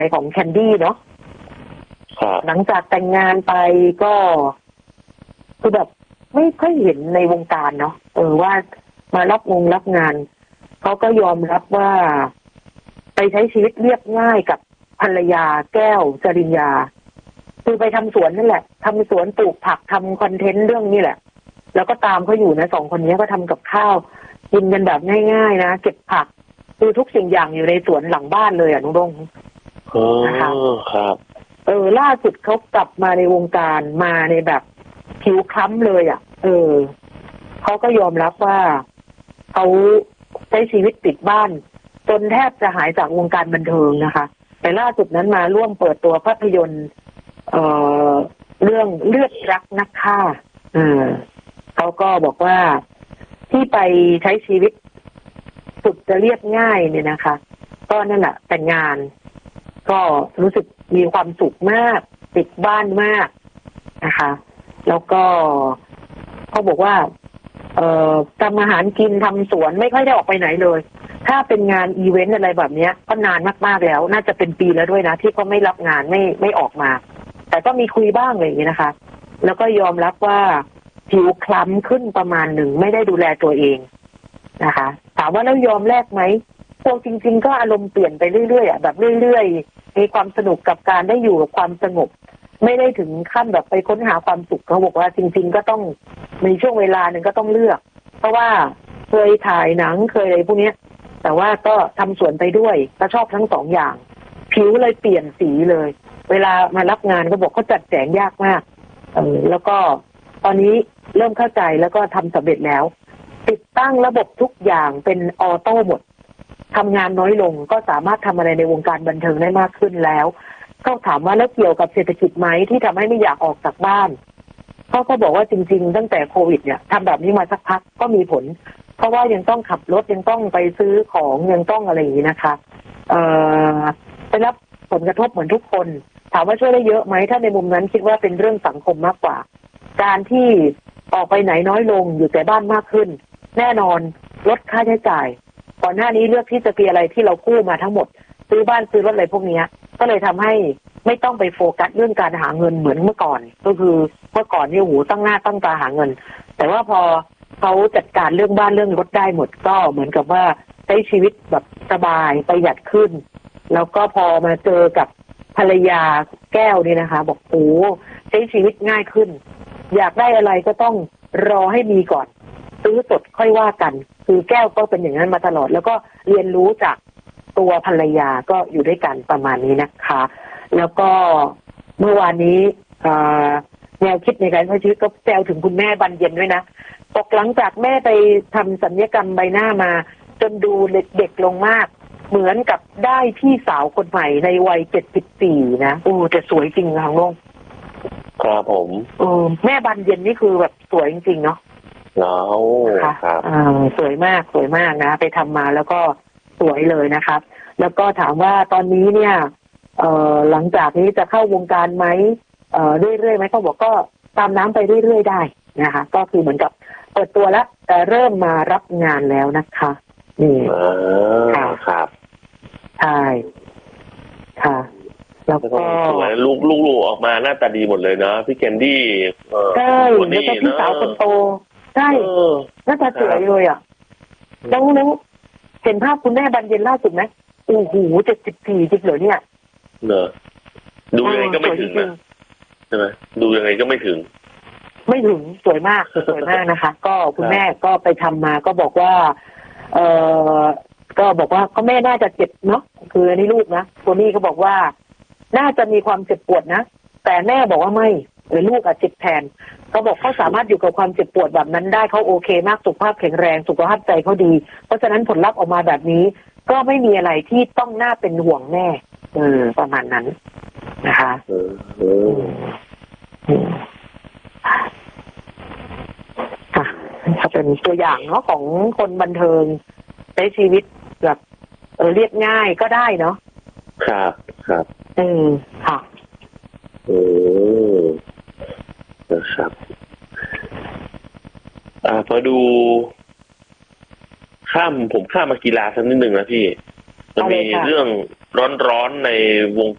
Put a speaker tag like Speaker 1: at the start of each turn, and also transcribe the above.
Speaker 1: ของแคนดี้เนาะหลังจากแต่งงานไปก็คือแบบไม่ค่อยเห็นในวงการเนาะว่ามารับงานเขาก็ยอมรับว่าไปใช้ชีวิตเรียบง่ายกับภรรยาแก้วจริญญาคือไปทำสวนนั่นแหละทำสวนปลูกผักทำคอนเทนต์เรื่องนี้แหละแล้วก็ตามเขาอยู่นะสองคนนี้ก็ทำกับข้าวกินกันแบบง่ายๆนะเก็บผักคือทุกสิ่งอย่างอยู่ในสวนหลังบ้านเลยนุรง
Speaker 2: นะคะครับ
Speaker 1: ล่าสุดเขากลับมาในวงการมาในแบบผิวคล้ำเลยเขาก็ยอมรับว่าเขาใช้ชีวิตติดบ้านจนแทบจะหายจากวงการบันเทิงนะคะแต่ล่าสุดนั้นมาร่วมเปิดตัวภาพยนตร์เรื่องเลือดรักนักฆ่าเขาก็บอกว่าที่ไปใช้ชีวิตสุดจะเรียบง่ายเนี่ยนะคะก็นั่นแหละแต่งงานก็รู้สึกมีความสุขมากติดบ้านมากนะคะแล้วก็เขาบอกว่าทำอาหารกินทำสวนไม่ค่อยได้ออกไปไหนเลยถ้าเป็นงานอีเวนต์อะไรแบบนี้ก็นานมากๆแล้วน่าจะเป็นปีแล้วด้วยนะที่เขาไม่รับงานไม่ออกมาแต่ก็มีคุยบ้างอะไรอย่างนี้นะคะแล้วก็ยอมรับว่าผิวคล้ำขึ้นประมาณหนึ่งไม่ได้ดูแลตัวเองนะคะถามว่าแล้วยอมแลกไหมตัวจริงๆก็อารมณ์เปลี่ยนไปเรื่อยๆแบบเรื่อยๆมีความสนุกกับการได้อยู่กับความสงบไม่ได้ถึงขั้นแบบไปค้นหาความสุขเขาบอกว่าจริงๆก็ต้องมีช่วงเวลาหนึ่งก็ต้องเลือกเพราะว่าเคยถ่ายหนังเคยอะไรพวกนี้แต่ว่าก็ทำสวนไปด้วยก็ชอบทั้งสองอย่างผิวเลยเปลี่ยนสีเลยเวลามารับงานก็บอกเขาจัดแจงยากมากแล้วก็ตอนนี้เริ่มเข้าใจแล้วก็ทำสำเร็จแล้วติดตั้งระบบทุกอย่างเป็นออโต้หมดทำงานน้อยลงก็สามารถทำอะไรในวงการบันเทิงได้มากขึ้นแล้วเขาถามว่าแล้วเกี่ยวกับเศรษฐกิจไหมที่ทำให้ไม่อยากออกจากบ้านเขาก็บอกว่าจริงๆตั้งแต่โควิดเนี่ยทำแบบนี้มาสักพักก็มีผลเพราะว่ายังต้องขับรถยังต้องไปซื้อของยังต้องอะไรอย่างนี้นะคะไปรับผลกระทบเหมือนทุกคนถามว่าช่วยได้เยอะไหมถ้าในมุมนั้นคิดว่าเป็นเรื่องสังคมมากกว่าการที่ออกไปไหนน้อยลงอยู่แต่บ้านมากขึ้นแน่นอนลดค่าใช้จ่ายก่อนหน้านี้เลือกที่จะมีอะไรที่เรากู้มาทั้งหมดซื้อบ้านซื้อรถอะไรพวกนี้ก็เลยทำให้ไม่ต้องไปโฟกัสเรื่องการหาเงินเหมือนเมื่อก่อนก็คือเมื่อก่อนนี่โหตั้งหน้าตั้งตาหาเงินแต่ว่าพอเขาจัดการเรื่องบ้านเรื่องรถได้หมดก็เหมือนกับว่าใช้ชีวิตแบบสบายประหยัดขึ้นแล้วก็พอมาเจอกับภรรยาแก้วนี่นะคะบอกโอ้ใช้ชีวิตง่ายขึ้นอยากได้อะไรก็ต้องรอให้มีก่อนซื้อสดค่อยว่ากันคือแก้วก็เป็นอย่างนั้นมาตลอดแล้วก็เรียนรู้จากตัวภรรยาก็อยู่ด้วยกันประมาณนี้นะคะแล้วก็เมื่อวานนี้แนวคิดในการใช้ชีวิตก็แซวถึงคุณแม่บานเย็นด้วยนะบอกหลังจากแม่ไปทำศัลยกรรมใบหน้ามาจนดูเด็กลงมากเหมือนกับได้พี่สาวคนใหม่ในวัย74นะแต่สวยจริงค่ะน้อง
Speaker 2: ครับผม
Speaker 1: แม่บานเย็นนี่คือแบบสวยจริงๆเนาะ
Speaker 2: ครับ
Speaker 1: สวยมากสวยมากนะไปทำมาแล้วก็สวยเลยนะครับแล้วก็ถามว่าตอนนี้เนี่ยหลังจากนี้จะเข้าวงการไหมเรื่อยๆไหมเขาบอกก็ตามน้ำไปเรื่อยๆได้นะคะก็คือเหมือนกับเปิดตัวแล้วแต่เริ่มมารับงานแล้วนะคะนี่
Speaker 2: ครับ
Speaker 1: ใช่ค่ะแล้วก็
Speaker 2: ลูกออกมาหน้าตาดีหมดเลยนะพี่แคนดี้
Speaker 1: ใช่แล้วก็พี่สาวคนโตใช่หน้าตาสวยเลยอ่ะแล้วเห็นภาพคุณแม่บานเย็นล่าสุดไหมโอ้โห74จริงเหรอเนี่ย
Speaker 2: ดูยังไงก็ไม่ถึงนะใช่ไหมดูยังไงก็ไม่ถึง
Speaker 1: สวยมากสวยมากนะคะก็คุณแม่ก็ไปทำมาก็บอกว่าก็แม่น่าจะเจ็บเนาะคืออันนี้ลูกนะตัวนี้ก็บอกว่าน่าจะมีความเจ็บปวดนะแต่แม่บอกว่าไม่ลูกเจ็บแทนเขาบอกเขาสามารถอยู่กับความเจ็บปวดแบบนั้นได้เขาโอเคมากสุขภาพแข็งแรงสุขภาพใจเขาดีเพราะฉะนั้นผลลัพธ์ออกมาแบบนี้ก็ไม่มีอะไรที่ต้องน่าเป็นห่วงแม่ประมาณนั้นนะคะถ้าเป็นตัวอย่างเนาะของคนบันเทิงใช้ชีวิตแบบเรียบง่ายก็ได้เนาะ
Speaker 2: ครับ
Speaker 1: ค่ะ
Speaker 2: นะครับพอดูผมข้ามมากีฬาสักนิดหนึ่งนะพี่มันมีเรื่องร้อนๆในวง